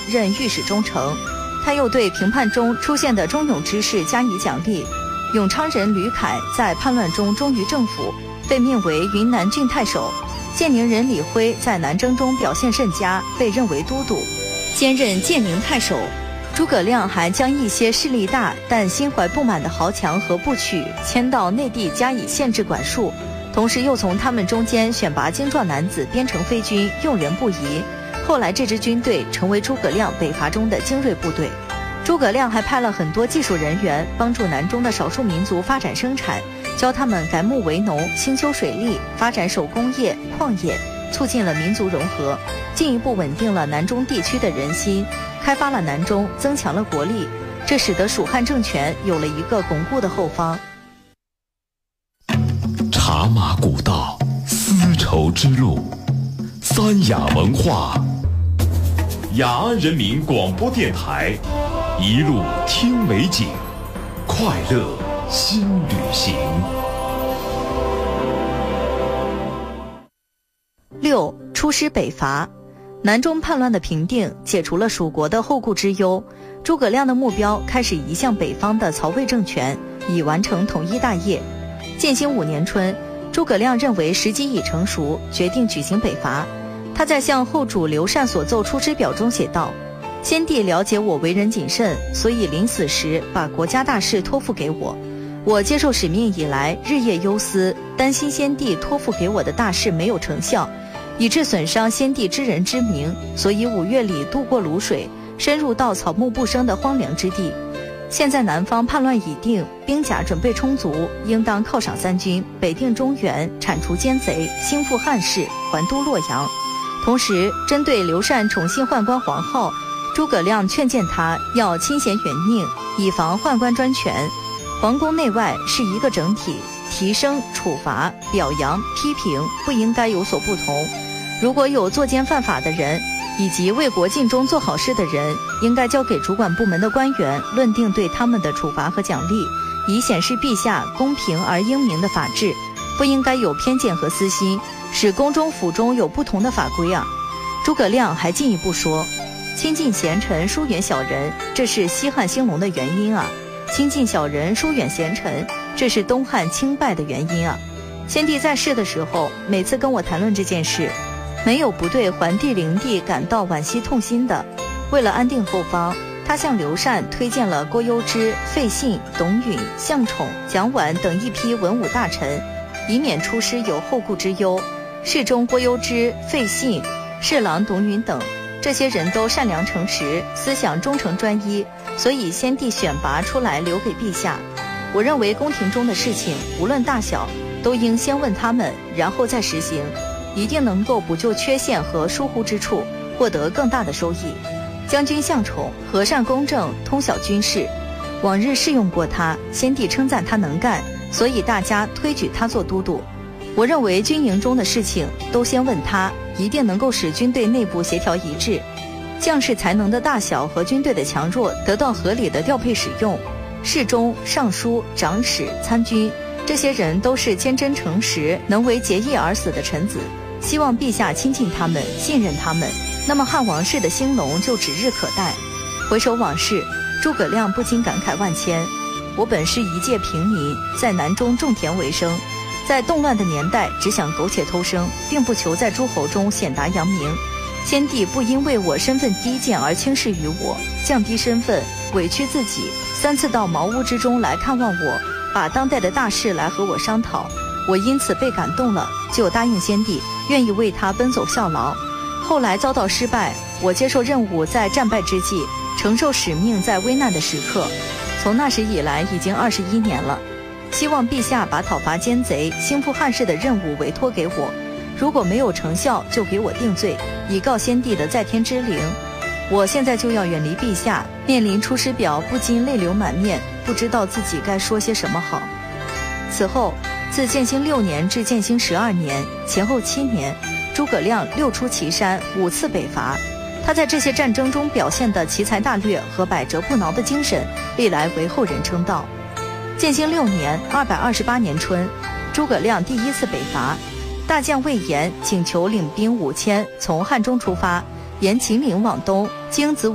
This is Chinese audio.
任御史中丞。他又对平叛中出现的忠勇之士加以奖励。永昌人吕凯在叛乱中忠于政府，被命为云南郡太守。建宁人李辉在南征中表现甚佳，被任为都督，兼任建宁太守。诸葛亮还将一些势力大但心怀不满的豪强和部曲迁到内地加以限制管束，同时又从他们中间选拔精壮男子编成飞军，用人不疑。后来这支军队成为诸葛亮北伐中的精锐部队。诸葛亮还派了很多技术人员帮助南中的少数民族发展生产，教他们改牧为农，兴修水利，发展手工业、矿业，促进了民族融合，进一步稳定了南中地区的人心，开发了南中，增强了国力，这使得蜀汉政权有了一个巩固的后方。 茶马古道，丝绸之路，三雅文化，雅安人民广播电台，一路听美景，快乐新旅行。 6. 出师北伐。南中叛乱的平定解除了蜀国的后顾之忧，诸葛亮的目标开始移向北方的曹魏政权，以完成统一大业。建兴5年春，诸葛亮认为时机已成熟，决定举行北伐。他在向后主刘禅所奏出师表中写道：先帝了解我为人谨慎，所以临死时把国家大事托付给我。我接受使命以来，日夜忧思，担心先帝托付给我的大事没有成效，以致损伤先帝之人之名，所以5月里渡过泸水，深入到草木不生的荒凉之地。现在南方叛乱已定，兵甲准备充足，应当犒赏三军，北定中原，铲除奸贼，兴复汉室，还都洛阳。同时针对刘禅宠幸宦官黄皓，诸葛亮劝谏他要亲贤远佞，以防宦官专权。皇宫内外是一个整体，提升、处罚、表扬、批评不应该有所不同。如果有作奸犯法的人，以及为国尽忠做好事的人，应该交给主管部门的官员论定对他们的处罚和奖励，以显示陛下公平而英明的法治，不应该有偏见和私心，使宫中府中有不同的法规啊。诸葛亮还进一步说，亲近贤臣，疏远小人，这是西汉兴隆的原因啊；亲近小人，疏远贤臣，这是东汉倾败的原因啊。先帝在世的时候，每次跟我谈论这件事，没有不对桓帝灵帝感到惋惜痛心的。为了安定后方，他向刘禅推荐了郭攸之、费信、董允、向宠、蒋琬等一批文武大臣，以免出师有后顾之忧。侍中郭攸之、费信、侍郎董允等，这些人都善良诚实，思想忠诚专一，所以先帝选拔出来留给陛下。我认为宫廷中的事情无论大小，都应先问他们，然后再实行，一定能够补救缺陷和疏忽之处，获得更大的收益。将军向宠和善公正，通晓军事，往日试用过他，先帝称赞他能干，所以大家推举他做都督。我认为军营中的事情都先问他，一定能够使军队内部协调一致，将士才能的大小和军队的强弱得到合理的调配使用。侍中、尚书、长史、参军，这些人都是坚贞诚实，能为节义而死的臣子，希望陛下亲近他们，信任他们，那么汉王室的兴隆就指日可待。回首往事，诸葛亮不禁感慨万千。我本是一介平民，在南中种田为生，在动乱的年代只想苟且偷生，并不求在诸侯中显达扬名。先帝不因为我身份低贱而轻视于我，降低身份，委屈自己，3次到茅屋之中来看望我，把当代的大事来和我商讨。我因此被感动了，就答应先帝，愿意为他奔走效劳。后来遭到失败，我接受任务在战败之际，承受使命在危难的时刻。从那时以来已经21年了，希望陛下把讨伐奸贼、兴复汉室的任务委托给我，如果没有成效，就给我定罪，以告先帝的在天之灵。我现在就要远离陛下，面临出师表，不禁泪流满面，不知道自己该说些什么好。此后，自建兴6年至建兴12年，前后7年，诸葛亮6出祁山，5次北伐。他在这些战争中表现的奇才大略和百折不挠的精神，历来为后人称道。建兴6年228年春，诸葛亮第1次北伐，大将魏延请求领兵5000从汉中出发，沿秦岭往东，经子